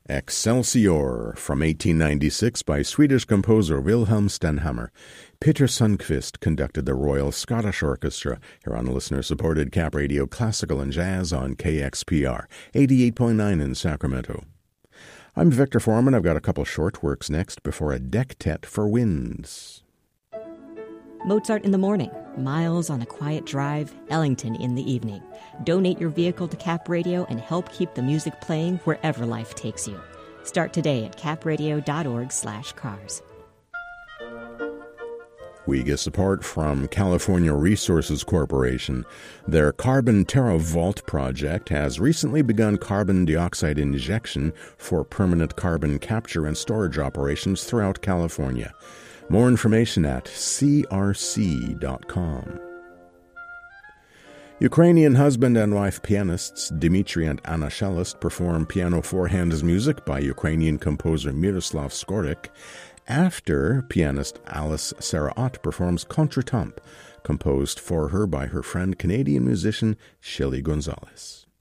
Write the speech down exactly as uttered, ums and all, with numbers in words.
Excelsior from eighteen ninety-six by Swedish composer Wilhelm Stenhammar. Peter Sundqvist conducted the Royal Scottish Orchestra here on listener-supported Cap Radio Classical and Jazz on K X P R, eighty-eight point nine in Sacramento. I'm Victor Foreman. I've got a couple short works next before a dectet for winds. Mozart in the morning, Miles on a quiet drive, Ellington in the evening. Donate your vehicle to Cap Radio and help keep the music playing wherever life takes you. Start today at capradio.org slash cars. We get support from California Resources Corporation. Their Carbon TerraVault project has recently begun carbon dioxide injection for permanent carbon capture and storage operations throughout California. More information at c r c dot com. Ukrainian husband and wife pianists Dmitry and Anna Shelest perform piano four-hands music by Ukrainian composer Miroslav Skorik after pianist Alice Sarah-Ott performs Contretemps, composed for her by her friend Canadian musician Shelley Gonzalez.